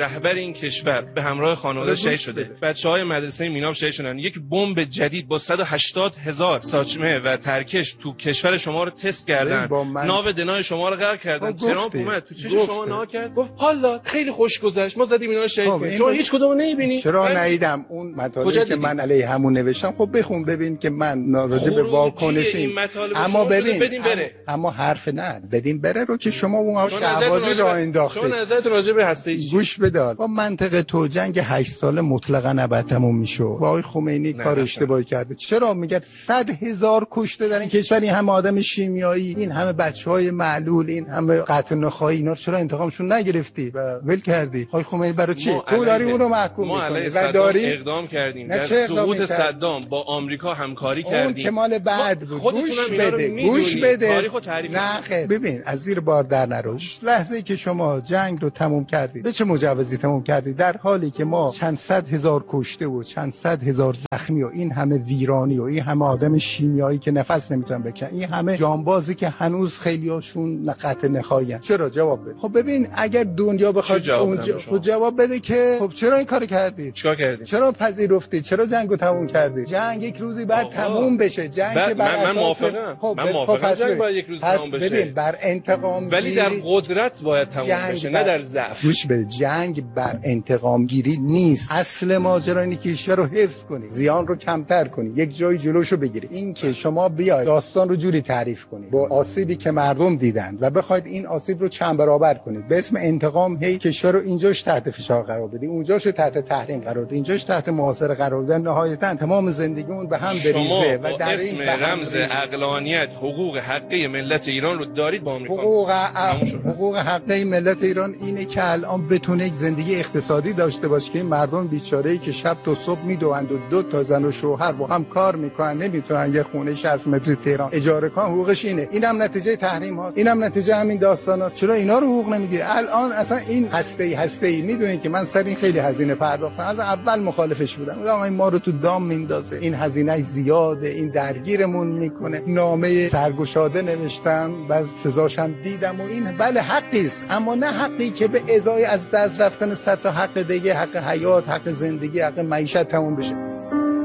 رهبر این کشور به همراه خانواده شهید شده، بچه‌های مدرسه میناب شهید شدن، یک بمب جدید با 180,000 ساچمه و ترکش تو کشور شما رو تست کردن، ناو دنای شما رو غرق کردن. ترامپ اومد تو چش شما نگاه کرد، گفت حالا خیلی خوش گذشت، ما زدیم اینا رو شهید کردیم، شما هیچ کدومو نمی‌بینی. چرا ندیدم اون مطالبی که من علیه همون نوشتم؟ خب بخون ببین که من راجع به واکنش این اما ببین اما حرف نه بدیم بره رو که شما اون شهبازی راه انداختید. شما نظرت راجع به هسته ای گوش بدار. با منطق تو جنگ 8 ساله مطلقاً نباید تموم میشه. با آقای خمینی کار اشتباهی کرده. چرا میگه 100,000 کشته در این کشور، این همه آدم شیمیایی، این همه بچهای معلول، این همه قتل نخایی، اینا چرا انتقامشون نگرفتی و ول کردی؟ آقای خمینی برای چی تو داری اون رو محکوم می‌کنی و داری اقدام کردیم در سقوط صدام با آمریکا همکاری کردیم. اون که مال بعد بود. گوش بده نه خیر. ببین از زیر بار در نرو. لحظه‌ای که شما جنگ رو تموم کردید به چه مجوزی تموم کردید؟ در حالی که ما چند صد هزار کشته و چند صد هزار زخمی و این همه ویرانی و این همه آدم شیمیایی که نفس نمیتونن بکشن، این همه جانبازی که هنوز خیلیاشون قتل نخواهن. چرا؟ جواب بده. خب ببین اگر دنیا بخواد اونجا جواب بده که خب چرا این کارو کردید؟ چیکار کردید؟ چرا پذیرفتید؟ چرا جنگو تموم کردید؟ جنگ یک روزی بعد تموم بشه. جنگ که من موافقم. من موافقم جنگ باید یک روز تموم بشه. ببین بر انتقام ولی در قدرت باید تموم بشه نه در ضعف. گوش بده، جنگ بر انتقام گیری نیست. اصل ماجرا اینه که کشور رو حفظ کنی، زیان رو کمتر کنی، یک جای جلوشو بگیری. این که شما بیاید داستان رو جوری تعریف کنید با آسیبی که مردم دیدن و بخواید این آسیب رو چند برابر کنید به اسم انتقام، هی کشور رو اینجاش تحت فشار قرار بدی، اونجاش تحت تحریم قرار بدی، اینجاش تحت محاصره قرار بدی، نهایتا تمام زندگیمون به هم بریزه و در اسم رمز عقلانیت حقوق حقه ملت ایران رو دارید با آمریکا. حقوق حقه ملت ایران اینه که الان بتونه یک زندگی اقتصادی داشته باشه که این مردم بیچاره‌ای که شب تا صبح میدوند و 2 تا زن و شوهر با هم کار میکنن نمیتونن یه خونه 60 متری تهران اجاره کنن، حقوقش اینه. اینم نتیجه تحریم هاست، اینم نتیجه همین داستان هاست. چرا اینا رو حقوق نمیگیره؟ الان اصلا این هسته‌ای میدونید که من سر این خیلی هزینه پرداختم، از اول مخالفش بودم. آقا ما رو تو دام میندازه، این هزینه زیاده، این درگیرمون میکنه. نامه سرگشاده نوشتم و سزاشم دیدم و این بله حقی است، اما نه حقی که به ازای از دست رفتن 100 تا حق دیگه، حق حیات، حق زندگی، حق معیشت تموم بشه.